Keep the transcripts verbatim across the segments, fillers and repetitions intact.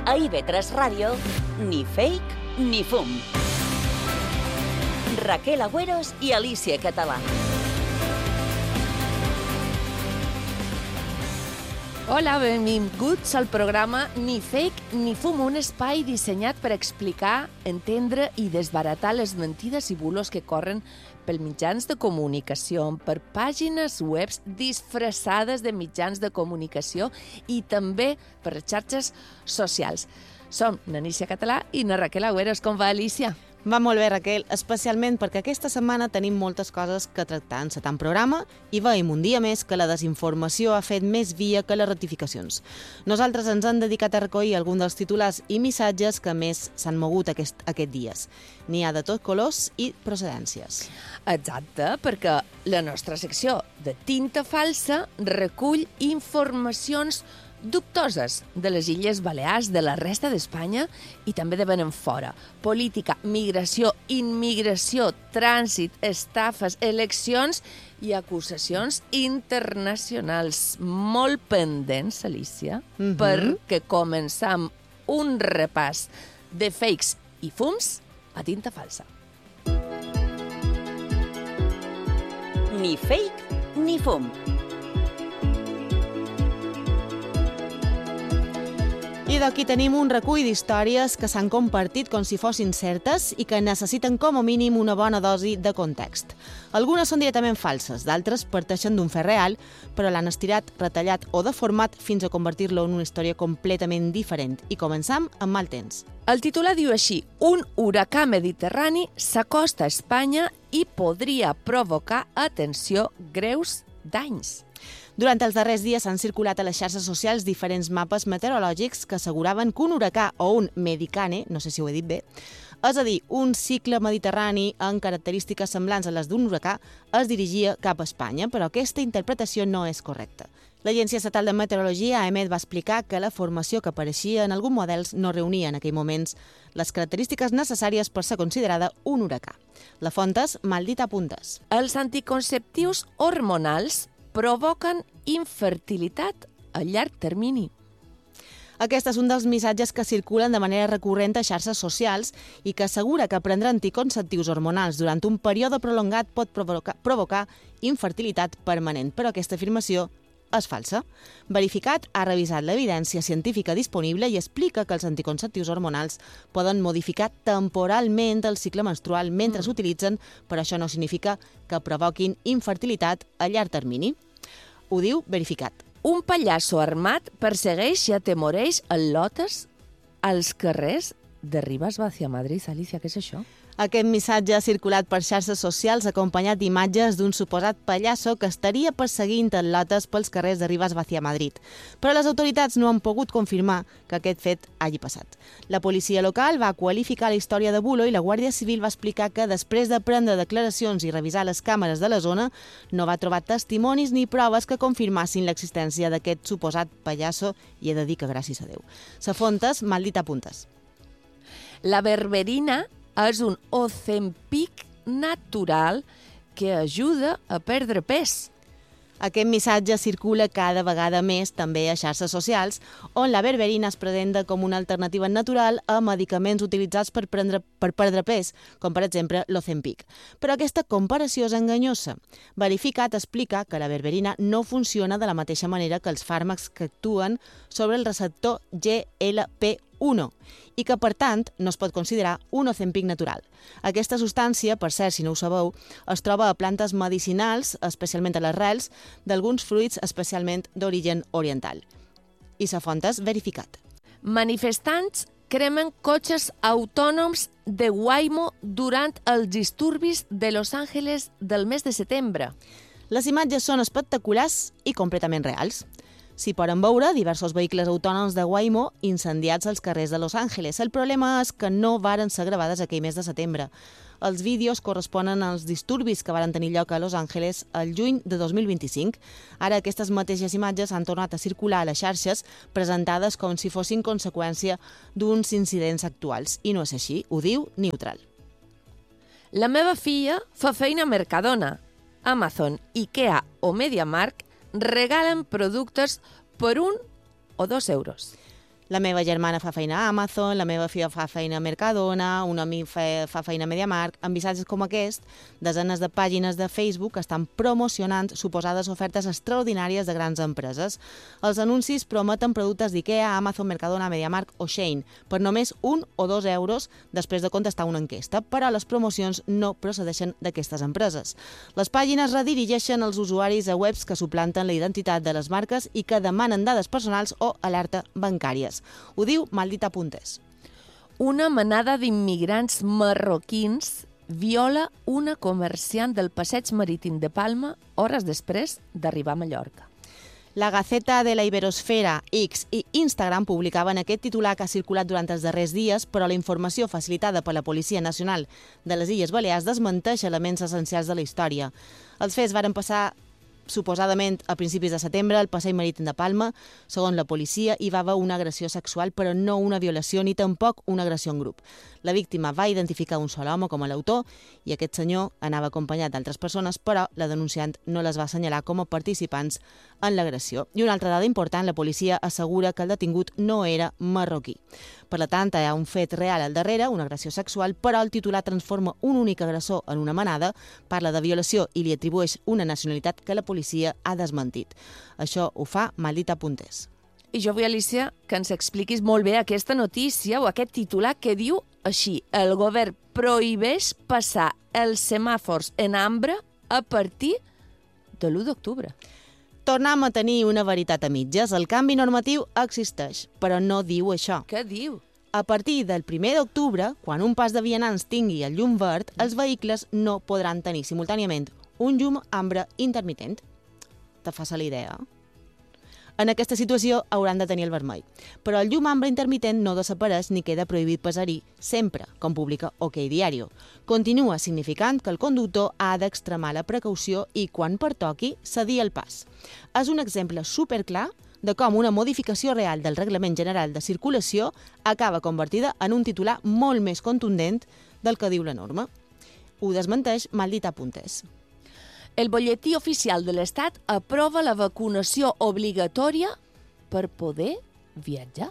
A I V tres Ràdio, ni fake ni fum. Raquel Agüeros i Alicia Català. Hola, benvinguts al programa Ni Fake ni Fum, un espai dissenyat per explicar, entendre i desbaratar les mentides i bulos que corren per mitjans de comunicació, per pàgines webs disfressades de mitjans de comunicació i també per les xarxes socials. Som na Alicia Català i na Raquel Agüeros. Com va, Alicia? Va molt bé, Raquel, especialment perquè aquesta setmana tenim moltes coses que tractar en setant programa i veiem un dia més que la desinformació ha fet més via que les rectificacions. Nosaltres ens hem dedicat a recollir alguns dels titulars i missatges que més s'han mogut aquest, aquests dies. N'hi ha de tots colors i procedències. Exacte, perquè la nostra secció de tinta falsa recull informacions dubtoses de les Illes Balears, de la resta d'Espanya i també de ben en fora. Política, migració, immigració, trànsit, estafes, eleccions i acusacions internacionals. Molt pendents, Alicia, mm-hmm. perquè començam un repàs de fakes i fums a tinta falsa. Ni fake ni fum. I d'aquí tenim un recull d'històries que s'han compartit com si fossin certes i que necessiten com a mínim una bona dosi de context. Algunes són directament falses, d'altres parteixen d'un fet real, però l'han estirat, retallat o deformat fins a convertir-lo en una història completament diferent. I començam amb mal temps. El titular diu així: un huracà mediterrani s'acosta a Espanya i podria provocar, atenció, greus danys. Durant els darrers dies s'han circulat a les xarxes socials diferents mapes meteorològics que asseguraven que un huracà o un medicane, no sé si ho he dit bé, és a dir, un cicle mediterrani amb característiques semblants a les d'un huracà, es dirigia cap a Espanya, però aquesta interpretació no és correcta. L'Agència Estatal de Meteorologia, A E M E T, va explicar que la formació que apareixia en alguns models no reunia en aquells moments les característiques necessàries per ser considerada un huracà. La font és Maldita Puntes. Els anticonceptius hormonals provoquen infertilitat a llarg termini. Aquest és un dels missatges que circulen de manera recurrent a xarxes socials i que assegura que prendre anticonceptius hormonals durant un període prolongat pot provocar, provocar infertilitat permanent, però aquesta afirmació és falsa. Verificat ha revisat l'evidència científica disponible i explica que els anticonceptius hormonals poden modificar temporalment el cicle menstrual mentre mm. s'utilitzen, però això no significa que provoquin infertilitat a llarg termini. Ho diu Verificat. Un pallasso armat persegueix i atemoreix el lotes als carrers de Rivas Vacia Madrid. Alicia, què és això? Aquest missatge ha circulat per xarxes socials acompanyat d'imatges d'un suposat pallasso que estaria perseguint el lotes pels carrers de Rivas Vacia Madrid. Però les autoritats no han pogut confirmar que aquest fet hagi passat. La policia local va qualificar la història de bulo i la Guàrdia Civil va explicar que després de prendre declaracions i revisar les càmeres de la zona no va trobar testimonis ni proves que confirmassin l'existència d'aquest suposat pallasso i he de dir que gràcies a Déu. La font és Maldita Puntes. La berberina és un Ozempic natural que ajuda a perdre pes. Aquest missatge circula cada vegada més també a xarxes socials, on la berberina es presenta com una alternativa natural a medicaments utilitzats per, prendre, per perdre pes, com per exemple l'Ozempic. Però aquesta comparació és enganyosa. Verificat explica que la berberina no funciona de la mateixa manera que els fàrmacs que actuen sobre el receptor G L P uno i que, per tant, no es pot considerar un Ozempic natural. Aquesta substància, per cert, si no ho sabeu, es troba a plantes medicinals, especialment a les rels, d'alguns fruits especialment d'origen oriental. I la font és Verificat. Manifestants cremen cotxes autònoms de Waymo durant els disturbis de Los Angeles del mes de setembre. Les imatges són espectaculars i completament reals. S'hi poden veure diversos vehicles autònoms de Waymo incendiats als carrers de Los Angeles. El problema és que no varen ser gravades aquell mes de setembre. Els vídeos corresponen als disturbis que varen tenir lloc a Los Angeles el juny de dos mil vint-i-cinc. Ara aquestes mateixes imatges han tornat a circular a les xarxes presentades com si fossin conseqüència d'uns incidents actuals. I no és així, ho diu Neutral. La meva filla fa feina a Mercadona. Amazon, IKEA o MediaMarkt regalen productes per un o dos euros. La meva germana fa feina a Amazon, la meva filla fa feina a Mercadona, un amic fa, fa feina a MediaMarkt. En missatges com aquest, desenes de pàgines de Facebook estan promocionant suposades ofertes extraordinàries de grans empreses. Els anuncis prometen productes d'IKEA, Amazon, Mercadona, MediaMarkt o Shein per només un o dos euros després de contestar una enquesta, però les promocions no procedeixen d'aquestes empreses. Les pàgines redirigeixen els usuaris a webs que suplanten la identitat de les marques i que demanen dades personals o alerta bancàries. Ho diu Maldita.es. Una manada d'immigrants marroquins viola una comerciant del passeig marítim de Palma hores després d'arribar a Mallorca. La Gaceta de la Iberosfera, X i Instagram publicaven aquest titular que ha circulat durant els darrers dies, però la informació facilitada per la Policia Nacional de les Illes Balears desmenteix elements essencials de la història. Els fets varen passar suposadament a principis de setembre al passeig marítim de Palma. Segons la policia, hi va haver una agressió sexual, però no una violació ni tampoc una agressió en grup. La víctima va identificar un sol home com a l'autor i aquest senyor anava acompanyat d'altres persones, però la denunciant no les va assenyalar com a participants en l'agressió. I una altra dada important, la policia assegura que el detingut no era marroquí. Per tant, hi ha un fet real al darrere, una agressió sexual, però el titular transforma un únic agressor en una manada, parla de violació i li atribueix una nacionalitat que la policia ha desmentit. Això ho fa Maldita.es. I jo vull, Alicia, que ens expliquis molt bé aquesta notícia o aquest titular que diu així: el govern prohibeix passar els semàfors en ambre a partir de l'u d'octubre. Tornem a tenir una veritat a mitges. El canvi normatiu existeix, però no diu això. Què diu? A partir del primer d'octubre, quan un pas de vianants tingui el llum verd, els vehicles no podran tenir simultàniament un llum ambre intermitent. Te fa la idea? En aquesta situació hauran de tenir el vermell. Però el llum ambre intermitent no desapareix ni queda prohibit passar-hi sempre, com publica OK Diario. Continua significant que el conductor ha d'extremar la precaució i, quan pertoqui, cedir el pas. És un exemple superclar de com una modificació real del Reglament General de Circulació acaba convertida en un titular molt més contundent del que diu la norma. Ho desmenteix Maldita.es. El Bolletí Oficial de l'Estat aprova la vacunació obligatòria per poder viatjar.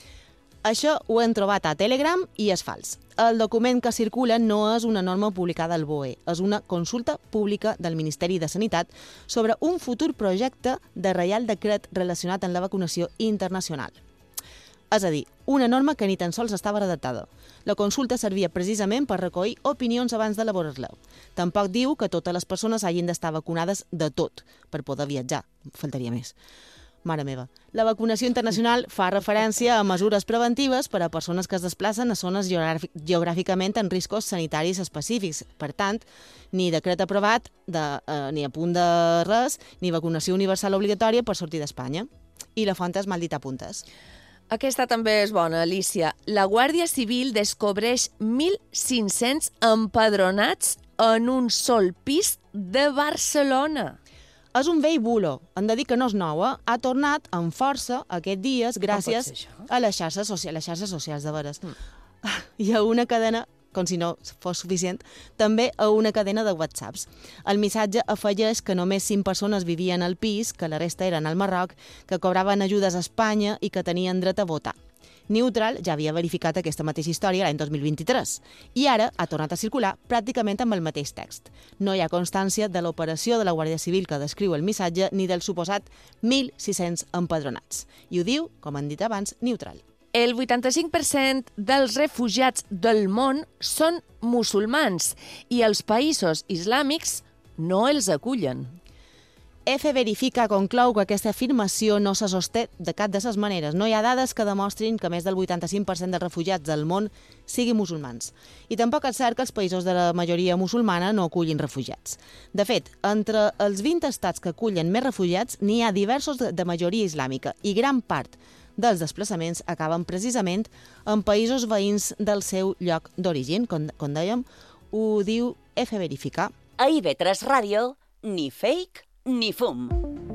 Això ho hem trobat a Telegram i és fals. El document que circula no és una norma publicada al B O E, és una consulta pública del Ministeri de Sanitat sobre un futur projecte de Reial Decret relacionat amb la vacunació internacional. És a dir, una norma que ni tan sols estava redactada. La consulta servia precisament per recollir opinions abans d'elaborar-la. Tampoc diu que totes les persones hagin d'estar vacunades de tot per poder viatjar. Faltaria més. Mare meva. La vacunació internacional fa referència a mesures preventives per a persones que es desplacen a zones geogràficament en riscos sanitaris específics. Per tant, ni decret aprovat, de, eh, ni a punt de res, ni vacunació universal obligatòria per sortir d'Espanya. I la font és Maldita.es. Aquesta també és bona, Alicia. La Guàrdia Civil descobreix mil cinc-cents empadronats en un sol pis de Barcelona. És un vell bulo. Hem de dir que no és nova. Ha tornat amb força aquests dies gràcies a les xarxes socials, les xarxes socials de veres. Mm. I a una cadena, com si no fos suficient, també a una cadena de whatsapps. El missatge afegeix que només cinc persones vivien al pis, que la resta eren al Marroc, que cobraven ajudes a Espanya i que tenien dret a votar. Neutral ja havia verificat aquesta mateixa història l'any dos mil vint-i-tres i ara ha tornat a circular pràcticament amb el mateix text. No hi ha constància de l'operació de la Guàrdia Civil que descriu el missatge ni del suposat mil sis-cents empadronats. I ho diu, com han dit abans, Neutral. El vuitanta-cinc per cent dels refugiats del món són musulmans i els països islàmics no els acullen. F Verifica conclou que aquesta afirmació no se sosté de cap de les maneres. No hi ha dades que demostrin que més del vuitanta-cinc per cent dels refugiats del món siguin musulmans. I tampoc és cert que els països de la majoria musulmana no acullin refugiats. De fet, entre els vint estats que acullen més refugiats n'hi ha diversos de majoria islàmica i gran part dels desplaçaments acaben precisament en països veïns del seu lloc d'origen. Com, com dèiem, ho diu F Verifica. A I V tres Ràdio, ni fake ni fum.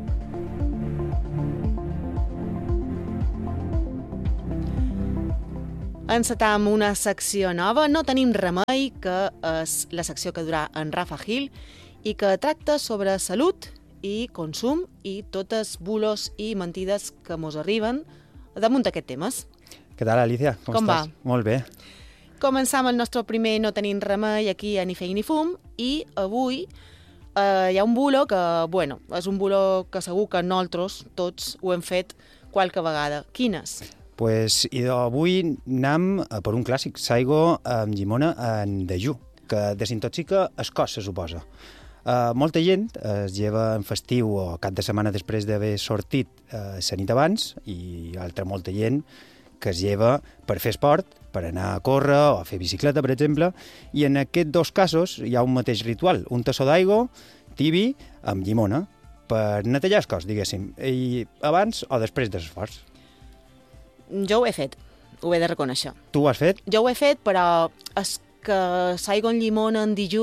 Encetam una secció nova. No tenim remei, que és la secció que durà en Rafa Gil i que tracta sobre salut i consum i totes bulos i mentides que mos arriben damunt d'aquests temes. Què tal, Alicia? Com, Com estàs? va? Molt bé. Començam el nostre primer No tenim remei aquí a Ni fei ni fum i avui eh, hi ha un bulo que, bueno, és un bulo que segur que nosaltres tots ho hem fet qualque vegada. Quines? Pues, i avui anam per un clàssic, saigo amb llimona en dejú, que desintoxica el cos, se suposa. Uh, molta gent es lleva en festiu o cap de setmana després d'haver sortit uh, la nit abans, i altra molta gent que es lleva per fer esport, per anar a córrer o a fer bicicleta, per exemple, i en aquests dos casos hi ha un mateix ritual, un tassó d'aigua tibi amb llimona, per netejar el cos, diguéssim, i abans o després de l'esforç. Jo ho he fet, ho he de reconèixer. Tu ho has fet? Jo ho he fet, però és que s'aigua en llimona en dijú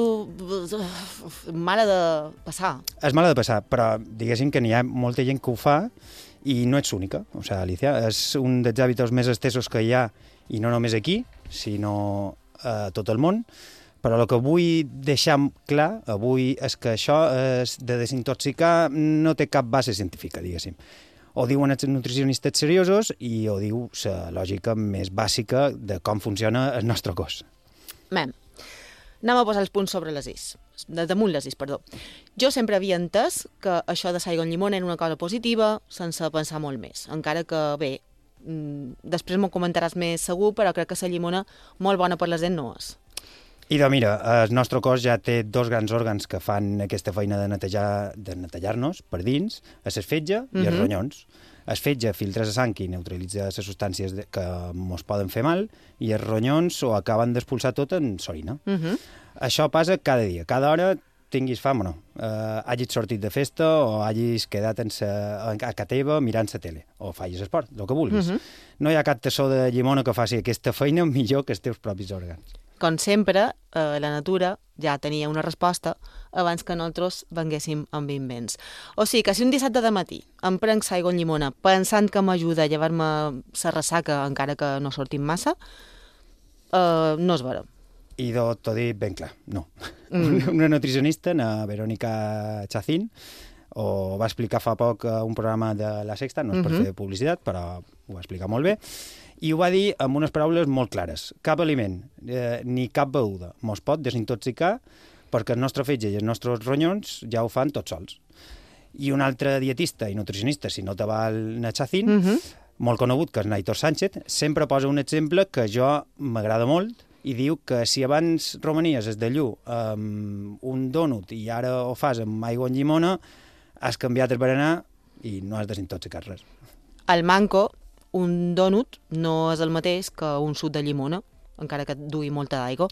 mala de passar. És mala de passar, però diguéssim que n'hi ha molta gent que ho fa i no ets única. O sigui, Alicia, és un dels hàbits més estesos que hi ha, i no només aquí, sinó a tot el món. Però el que vull deixar clar avui és que això és de desintoxicar no té cap base científica, diguéssim. Ho diuen els nutricionistes seriosos i ho diu la lògica més bàsica de com funciona el nostre cos. Mem, anem a posar els punts sobre les is. De damunt les is, perdó. Jo sempre havia entès que això de l'aigua amb llimona era una cosa positiva, sense pensar molt més. Encara que, bé, després m'ho comentaràs més segur, però crec que la llimona molt bona per les dents no és. I doncs mira, el nostre cos ja té dos grans òrgans que fan aquesta feina de netejar, de netejar-nos per dins, és el fetge i els Mhm. ronyons. El fetge filtra la sang i neutralitza les substàncies que ens poden fer mal, i els ronyons ho acaben d'expulsar tot en l'orina. Uh -huh. Això passa cada dia, cada hora, tinguis fam o no. Eh, hagis sortit de festa o hagis quedat en sa, a casa teva mirant la tele, o facis esport, el que vulguis. Uh -huh. No hi ha cap tassó de llimona que faci aquesta feina millor que els teus propis òrgans. Com sempre, eh, la natura ja tenia una resposta abans que nosaltres venguéssim amb invents. O sigui que si un dissabte de matí em prenc aigua amb llimona pensant que m'ajuda a llevar-me la ressaca encara que no sortim massa, eh, no és vera. I t'ho dic ben clar, no. Mm. Una nutricionista, na Verónica Chacín, ho va explicar fa poc a un programa de La Sexta, no és per Mhm. fer publicitat, però ho va explicar molt bé, i ho va dir amb unes paraules molt clares. Cap aliment eh, ni cap beguda mos pot desintoxicar, perquè el nostre fetge i els nostres ronyons ja ho fan tots sols. I un altre dietista i nutricionista, si no te val na Chacín, Mm -hmm. molt conegut, que és Naitor Sánchez, sempre posa un exemple que jo m'agrada molt, i diu que si abans romanies el dellú amb un dònut i ara ho fas amb aigua amb llimona, has canviat el berenar i no has desintoxicat res. Al manco, un dònut no és el mateix que un suc de llimona, encara que dugui molta d'aigua,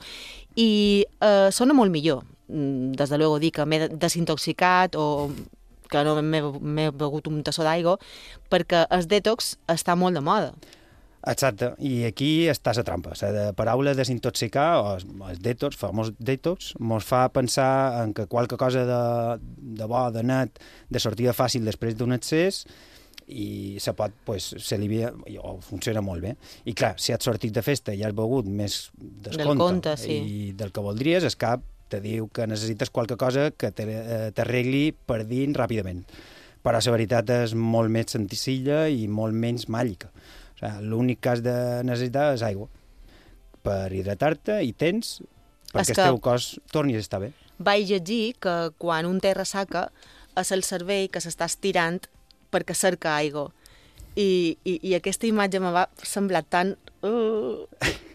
i eh, sona molt millor. Des de luego dir que m'he desintoxicat o que no m'he begut un tassó d'aigua, perquè el detox està molt de moda. Exacte, i aquí està la trampa. La paraula desintoxicar, o el detox, famós detox, mos fa pensar en que qualque cosa de, de bo, de net, de sortida fàcil després d'un excés, i se pot, pues, s'alivia, o funciona molt bé. I clar, si has sortit de festa i has begut més descompte Del compte, sí. i del que voldries, el cap te diu que necessites qualque cosa que t'arregli per dins ràpidament. Però la veritat és molt més senzilla i molt menys màgica. O sigui, l'únic que has de necessitar és aigua per hidratar-te i tens perquè que... el teu cos torni a estar bé. Vaig llegir que quan un té ressaca és el cervell que s'està estirant perquè cerca aigua. I, i, i aquesta imatge me va semblar tan... Uh...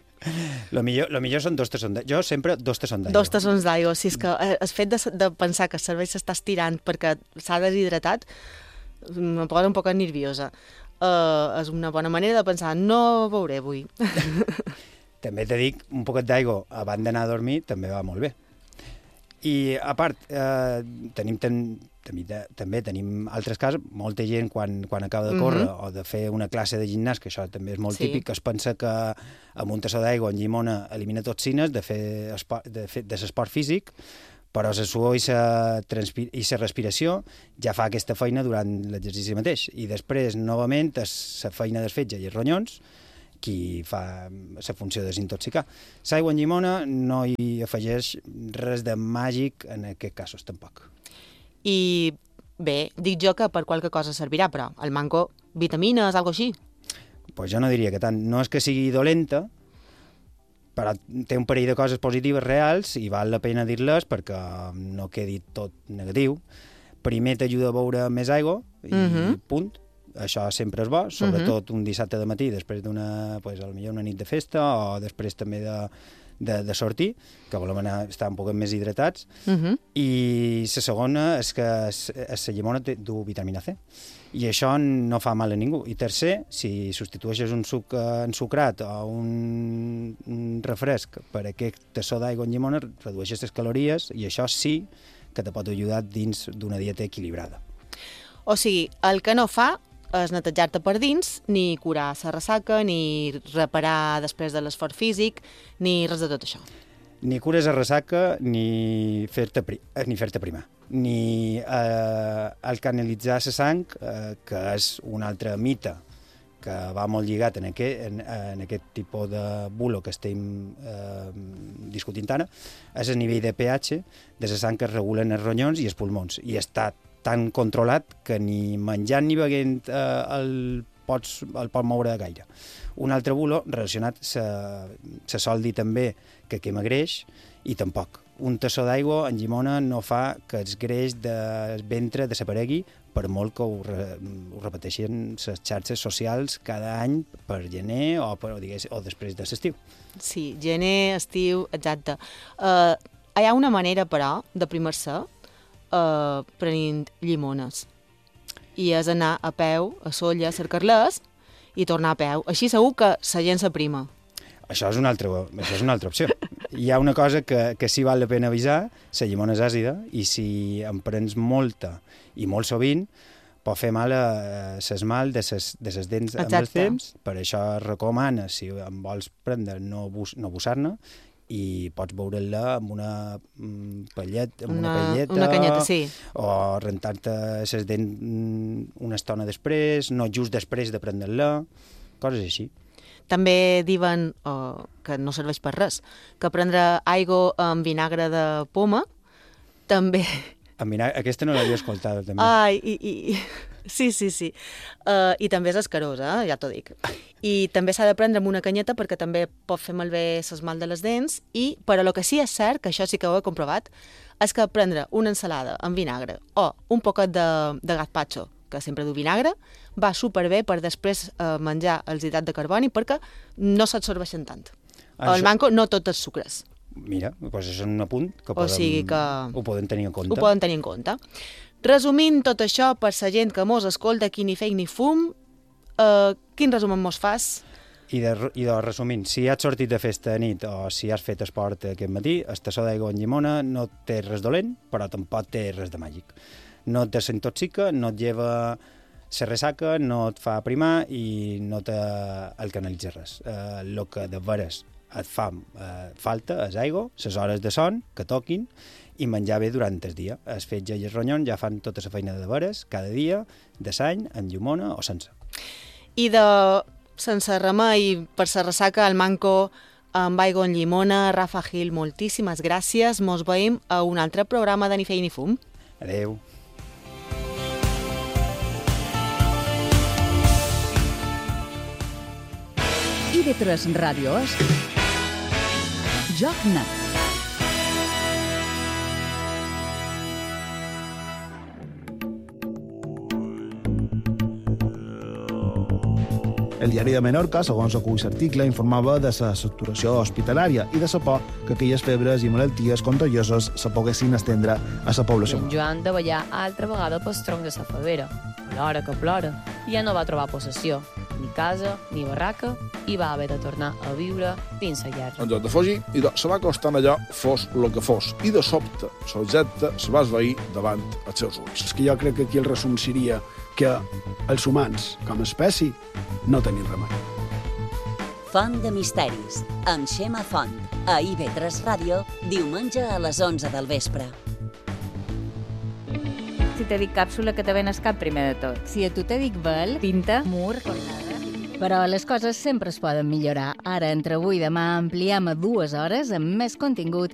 Lo millor, lo millor són dos tassons d'aigua. Jo sempre dos tassons d'aigua. Dos tassons d'aigua. Si és que el fet de, de pensar que el cervell s'està estirant perquè s'ha deshidratat em posa un poc nerviosa. Uh, és una bona manera de pensar, no beuré avui. També te dic, un poquet d'aigua abans d'anar a dormir també va molt bé. I, a part, eh, tenim, ten, també, també tenim altres casos, molta gent quan, quan acaba de córrer mm-hmm. o de fer una classe de gimnàs, que això també és molt sí. típic, que es pensa que amb un tassó d'aigua en llimona elimina toxines de fer esport, de, fer, de l'esport físic, però la suor i la respiració ja fa aquesta feina durant l'exercici mateix. I després, novament, és la feina del fetge i els ronyons qui fa la funció de desintoxicar. L'aigua en llimona no hi afegeix res de màgic en aquests casos, tampoc. I bé, dic jo que per qualque cosa servirà, però el manco, vitamines, algo així? pues jo no diria que tant. No és que sigui dolenta, però té un parell de coses positives reals i val la pena dir-les perquè no quedi tot negatiu. Primer t'ajuda a beure més aigua i Mhm. punt. Això sempre és bo, sobretot un dissabte de matí, després d'una, pues, potser una nit de festa o després també de, de, de sortir, que volem anar, estar un poc més hidratats. Mhm. I la segona és que la llimona té du vitamina C. I això no fa mal a ningú. I tercer, si substitueixes un suc ensucrat o un, un refresc per aquest tassó d'aigua amb llimona, redueixes les calories i això sí que te pot ajudar dins d'una dieta equilibrada. O sigui, el que no fa és netejar-te per dins, ni curar la ressaca, ni reparar després de l'esforç físic, ni res de tot això. Ni cures a ressaca, ni fer-te pri ni fer-te primar, ni eh, el canalitzar la sang, eh, que és un altre mite que va molt lligat en aquest, en, en aquest tipus de bulo que estem eh, discutint ara, és el nivell de pH de la sang que es regulen els ronyons i els pulmons, i està tan controlat que ni menjant ni beguent eh, el, pots, el pot moure gaire. Un altre bulo relacionat se, se sol dir també que quema greix, i tampoc. Un tassó d'aigua en llimona no fa que el greix del ventre desaparegui, per molt que ho, re, ho repeteixin les xarxes socials cada any per gener o, per, o, digués, o després de l'estiu. Sí, gener, estiu, exacte. Uh, hi ha una manera, però, de primar-se uh, prenent llimones. I és anar a peu, a Solla, a cercar-les i tornar a peu. Així segur que la gent s'aprima. Això és una altra, això és una altra opció. Hi ha una cosa que, que sí val la pena avisar, la llimona és àcida, i si en prens molta i molt sovint, pot fer mal a l'esmal de ses, de ses dents amb els temps. Per això es recomana, si en vols prendre, no, bus, no bussar-ne, i pots beure-la amb una pallet, amb una, una palleta, una canyeta, sí. O rentar-te les dents una estona després, no just després de prendre-la, coses així. També diuen, oh, que no serveix per res, que prendre aigua amb vinagre de poma també... En vinagre, aquesta no l'havia escoltada, també. Ai, i, i... sí, sí, sí. Uh, I també és escarós, eh? Ja t'ho dic. I també s'ha de prendre amb una canyeta perquè també pot fer malbé l'esmalt de les dents, i, però el que sí és cert, que això sí que ho he comprovat, és que prendre una ensalada amb vinagre o un poquet de, de gazpacho, que sempre du vinagre, va superbé per després eh, menjar els hidrats de carboni perquè no s'absorbeixen tant. Això... El manco no tot és sucres. Mira, doncs això és un apunt que, O podem, sigui que... ho podem tenir en compte. Ho poden tenir en compte. Resumint tot això per la gent que mos escolta aquí ni fake ni fum, eh, quin resum mos fas? I de, I de resumint, si has sortit de festa de nit o si has fet esport aquest matí, el tassó d'aigua amb llimona no té res dolent, però tampoc té res de màgic. No et desintoxica, no et lleva la ressaca, no et fa primar i no el canalitza res. Eh, el que de veres et fa eh, falta és aigua, les hores de son que toquin i menjar bé durant el dia. Els fetge i els ronyons ja fan tota la feina de veres cada dia, de sany, amb llimona o sense. I de sense remei per la ressaca al manco amb aigua amb llimona, Rafa Gil, moltíssimes gràcies. Mos veiem a un altre programa de Ni Fei ni Fum. Adeu. I de tres Ràdio és Joc Net. El diari de Menorca, segons acull l'article, informava de la saturació hospitalària i de la por que aquelles febres i malalties contagioses se poguessin estendre a la població. En Joan de ballar altra vegada pel tronc de la favera, a l'hora que plora, i ja no va trobar possessió, ni casa, ni barraca, i va haver de tornar a viure dins la guerra. En lloc de fugir, idò, se va acostant allò, fos el que fos, i de sobte, l'objecte se va esvair davant els seus ulls. És que jo crec que aquí el resum seria que els humans, com a espècie, no tenim remei. Font de misteris, amb Xema Font, a I V tres Ràdio, diumenge a les onze del vespre. Si te dic càpsula, que te ven el cap primer de tot. Si a tu te dic vel, Pinta, mur, cornada... Però les coses sempre es poden millorar. Ara, entre avui i demà, ampliem a dues hores amb més contingut